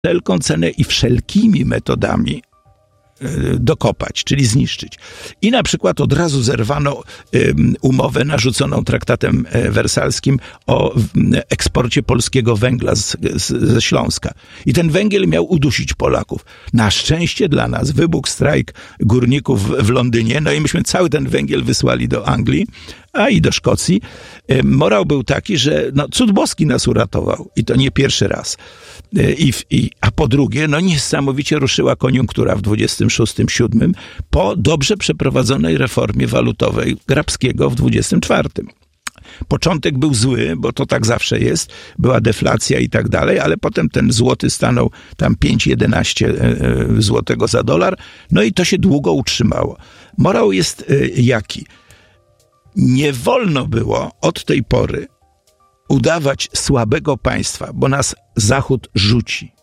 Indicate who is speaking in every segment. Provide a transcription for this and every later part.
Speaker 1: wszelką cenę i wszelkimi metodami dokopać, czyli zniszczyć. I na przykład od razu zerwano umowę narzuconą traktatem wersalskim o eksporcie polskiego węgla ze Śląska. I ten węgiel miał udusić Polaków. Na szczęście dla nas wybuchł strajk górników w Londynie, no i myśmy cały ten węgiel wysłali do Anglii, a i do Szkocji. Morał był taki, że cud boski nas uratował. I to nie pierwszy raz. A po drugie, niesamowicie ruszyła koniunktura w 26-27 po dobrze przeprowadzonej reformie walutowej Grabskiego w 24. Początek był zły, bo to tak zawsze jest, była deflacja i tak dalej, ale potem ten złoty stanął tam 5,11 złotego za dolar, i to się długo utrzymało. Morał jest jaki? Nie wolno było od tej pory udawać słabego państwa, bo nas Zachód rzuci.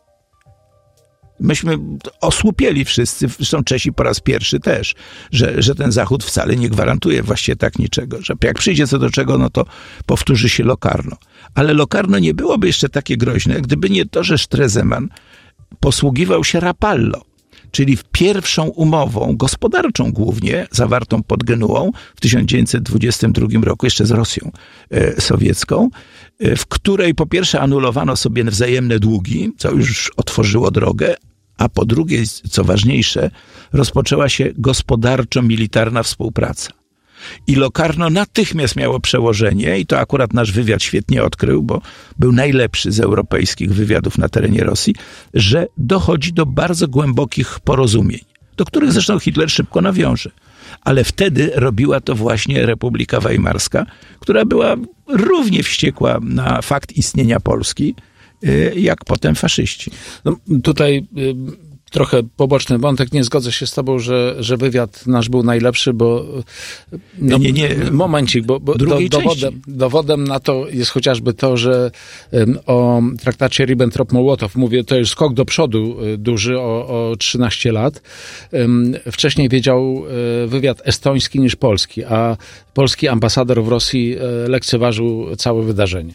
Speaker 1: Myśmy osłupieli wszyscy, zresztą Czesi po raz pierwszy też, że ten Zachód wcale nie gwarantuje właściwie tak niczego, że jak przyjdzie co do czego, to powtórzy się Locarno. Ale Locarno nie byłoby jeszcze takie groźne, gdyby nie to, że Stresemann posługiwał się Rapallo, czyli pierwszą umową gospodarczą głównie, zawartą pod Genuą w 1922 roku, jeszcze z Rosją sowiecką, w której po pierwsze anulowano sobie wzajemne długi, co już otworzyło drogę, a po drugie, co ważniejsze, rozpoczęła się gospodarczo-militarna współpraca. I Locarno natychmiast miało przełożenie, i to akurat nasz wywiad świetnie odkrył, bo był najlepszy z europejskich wywiadów na terenie Rosji, że dochodzi do bardzo głębokich porozumień, do których zresztą Hitler szybko nawiąże. Ale wtedy robiła to właśnie Republika Weimarska, która była równie wściekła na fakt istnienia Polski, jak potem faszyści.
Speaker 2: Tutaj trochę poboczny wątek. Nie zgodzę się z tobą, że wywiad nasz był najlepszy, bo...
Speaker 1: Nie.
Speaker 2: Momencik, bo dowodem na to jest chociażby to, że o traktacie Ribbentrop-Mołotow mówię, to jest skok do przodu duży o 13 lat. Wcześniej wiedział wywiad estoński niż polski, a polski ambasador w Rosji lekceważył całe wydarzenie.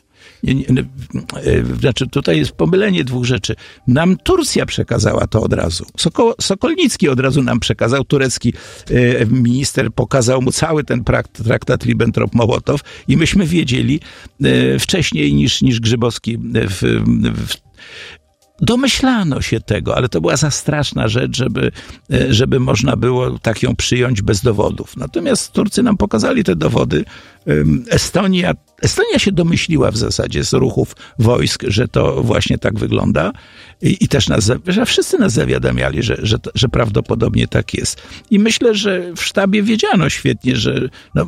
Speaker 1: Znaczy, tutaj jest pomylenie dwóch rzeczy. Nam Turcja przekazała to od razu. Sokolnicki od razu nam przekazał, turecki minister pokazał mu cały ten traktat Ribbentrop-Mołotow i myśmy wiedzieli wcześniej niż Grzybowski domyślano się tego, ale to była za straszna rzecz, żeby można było tak ją przyjąć bez dowodów. Natomiast Turcy nam pokazali te dowody. Estonia się domyśliła w zasadzie z ruchów wojsk, że to właśnie tak wygląda i też że wszyscy nas zawiadamiali, że prawdopodobnie tak jest. I myślę, że w sztabie wiedziano świetnie, że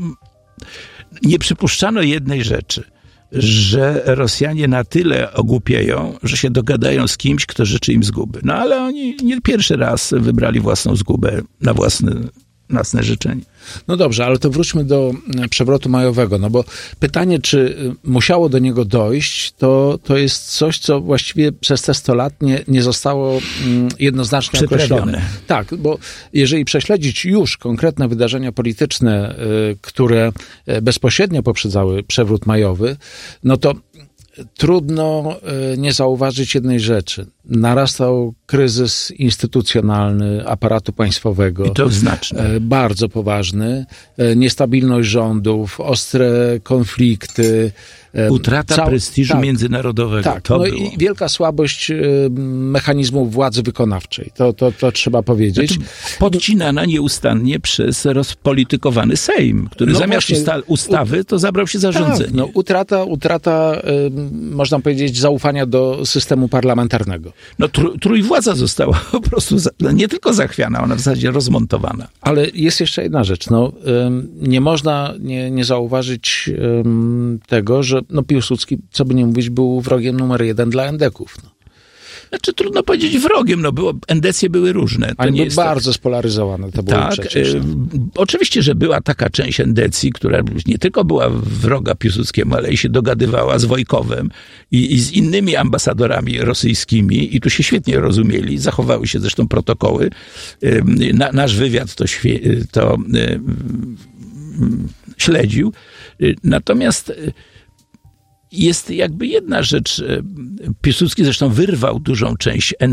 Speaker 1: nie przypuszczano jednej rzeczy, że Rosjanie na tyle ogłupieją, że się dogadają z kimś, kto życzy im zguby. Ale oni nie pierwszy raz wybrali własną zgubę na własne życzenie.
Speaker 2: No dobrze, ale to wróćmy do przewrotu majowego, bo pytanie, czy musiało do niego dojść, to jest coś, co właściwie przez te 100 lat nie zostało jednoznacznie określone. Tak, bo jeżeli prześledzić już konkretne wydarzenia polityczne, które bezpośrednio poprzedzały przewrót majowy, to trudno nie zauważyć jednej rzeczy. Narastał kryzys instytucjonalny aparatu państwowego.
Speaker 1: I to znaczne.
Speaker 2: Bardzo poważny. Niestabilność rządów, ostre konflikty.
Speaker 1: Utrata prestiżu międzynarodowego.
Speaker 2: Tak, było. I wielka słabość mechanizmów władzy wykonawczej. To trzeba powiedzieć.
Speaker 1: Znaczy, podcinana nieustannie przez rozpolitykowany Sejm, który zamiast ustawy to zabrał się za rządzenie.
Speaker 2: Utrata, można powiedzieć, zaufania do systemu parlamentarnego.
Speaker 1: Trójwładza została po prostu nie tylko zachwiana, ona w zasadzie rozmontowana.
Speaker 2: Ale jest jeszcze jedna rzecz. Nie można nie zauważyć tego, że Piłsudski, co by nie mówić, był wrogiem numer 1 dla endeków.
Speaker 1: Znaczy, trudno powiedzieć wrogiem, endecje były różne.
Speaker 2: Ale bardzo spolaryzowane to było przecież.
Speaker 1: Oczywiście, że była taka część endecji, która nie tylko była wroga Piłsudskiemu, ale i się dogadywała z Wojkowem i z innymi ambasadorami rosyjskimi i tu się świetnie rozumieli. Zachowały się zresztą protokoły. Nasz wywiad to śledził. Natomiast jest jakby jedna rzecz. Piłsudski zresztą wyrwał dużą część